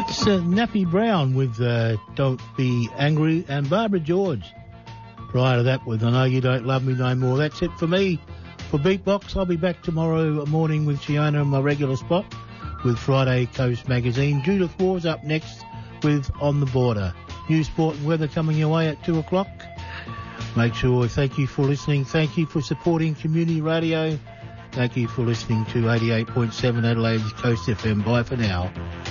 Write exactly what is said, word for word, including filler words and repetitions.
That's uh, Nappy Brown with uh, Don't Be Angry, and Barbara George prior to that with I Know You Don't Love Me No More. That's it for me for Beatbox. I'll be back tomorrow morning with Fiona in my regular spot with Friday Coast Magazine. Judith Waugh's up next with On the Border. News, sport and weather coming your way at two o'clock. Make sure, thank you for listening. Thank you for supporting community radio. Thank you for listening to eighty-eight point seven Adelaide's Coast F M. Bye for now.